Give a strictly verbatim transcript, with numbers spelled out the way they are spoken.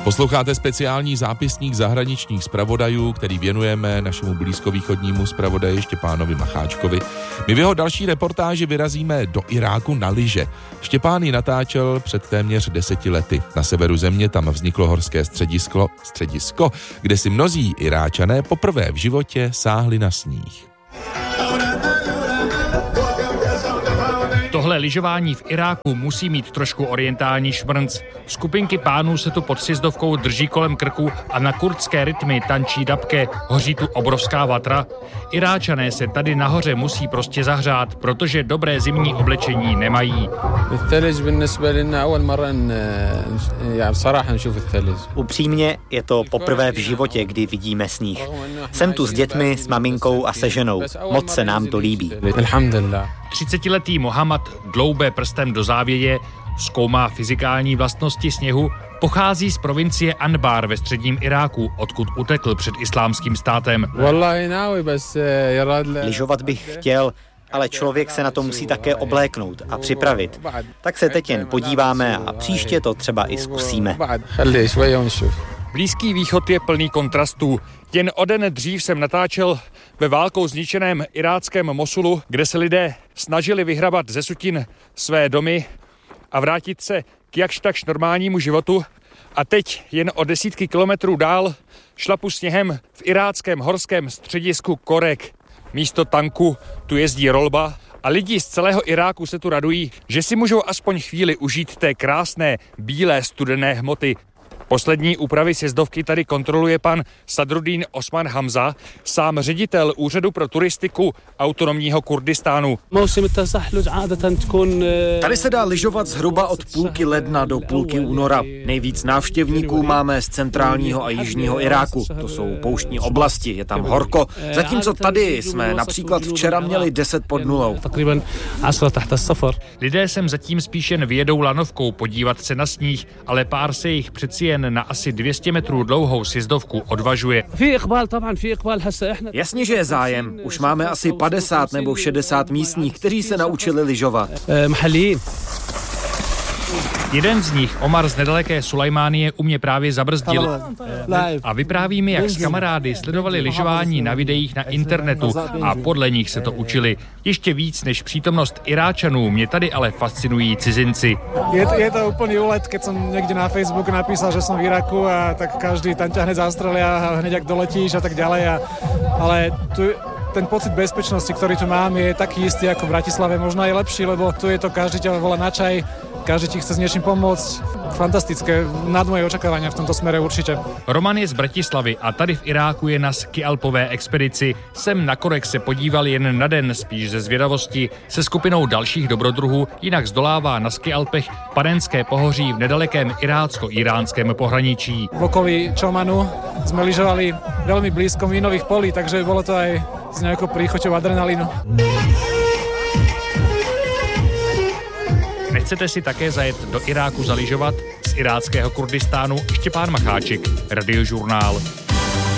Posloucháte speciální zápisník zahraničních zpravodajů, který věnujeme našemu blízkovýchodnímu zpravodaji Štěpánovi Macháčkovi. My v jeho další reportáži vyrazíme do Iráku na lyže. Štěpán ji natáčel před téměř deseti lety. Na severu země tam vzniklo horské středisko, středisko, kde si mnozí Iráčané poprvé v životě sáhli na sníh. Tohle lyžování v Iráku musí mít trošku orientální šmrnc. Skupinky pánů se tu pod sjezdovkou drží kolem krku a na kurdské rytmy tančí dabke, hoří tu obrovská vatra. Iráčané se tady nahoře musí prostě zahřát, protože dobré zimní oblečení nemají. Upřímně je to poprvé v životě, kdy vidíme sníh. Jsem tu s dětmi, s maminkou a se ženou. Moc se nám to líbí. třicetiletý Mohammad dloube prstem do závěje, zkoumá fyzikální vlastnosti sněhu, pochází z provincie Anbar ve středním Iráku, odkud utekl před islámským státem. Lyžovat bych chtěl, ale člověk se na to musí také obléknout a připravit. Tak se teď jen podíváme a příště to třeba i zkusíme. Blízký východ je plný kontrastů. Jen o den dřív jsem natáčel ve válkou zničeném iráckém Mosulu, kde se lidé snažili vyhrabat ze sutin své domy a vrátit se k jakž takž normálnímu životu. A teď jen o desítky kilometrů dál šlapu sněhem v iráckém horském středisku Korek. Místo tanku tu jezdí rolba a lidi z celého Iráku se tu radují, že si můžou aspoň chvíli užít té krásné, bílé studené hmoty. Poslední úpravy sjezdovky tady kontroluje pan Sadruddin Osman Hamza, sám ředitel Úřadu pro turistiku autonomního Kurdistánu. Tady se dá lyžovat zhruba od půlky ledna do půlky února. Nejvíc návštěvníků máme z centrálního a jižního Iráku. To jsou pouštní oblasti, je tam horko. Zatímco tady jsme například včera měli deset pod nulou. Lidé sem zatím spíš jen vyjedou lanovkou podívat se na sníh, ale pár se jich přeci jen na asi dvě stě metrů dlouhou sjezdovku odvažuje. Jasně, že je zájem. Už máme asi padesát nebo šedesát místních, kteří se naučili lyžovat. Jeden z nich, Omar z nedaleké Sulajmánie, u mě právě zabrzdil a vypráví mi, jak s kamarády sledovali lyžování na videích na internetu a podle nich se to učili. Ještě víc než přítomnost Iráčanů mě tady ale fascinují cizinci. Je to, je to úplný úlet, keď som niekde na Facebooku napísal, že som v Iraku a tak každý tam ťa hneď zastrelia a hneď ak doletíš a tak ďalej. A, ale tu ten pocit bezpečnosti, ktorý tu mám, je taký istý ako v Bratislave, možno aj lepší, lebo tu je to, každý ťa volá na čaj, každý ti chce s niečím pomôcť. Fantastické, nad moje očakávania v tomto smere určite. Roman je z Bratislavy a tady v Iráku je na skialpové expedici. Sem na Korek se podíval jen na den, spíš ze zvědavosti. Se skupinou dalších dobrodruhů jinak zdolává na skialpech Panenské pohoří v nedalekém irácko-iránském pohraničí. V okolí Čomanu sme lyžovali veľmi blízko mínových polí, takže bolo to aj s nejakou príchoťou adrenalínu. Nechcete si také zajet do Iráku zalyžovat? Z iráckého Kurdistánu Štěpán Macháček, Radiožurnál.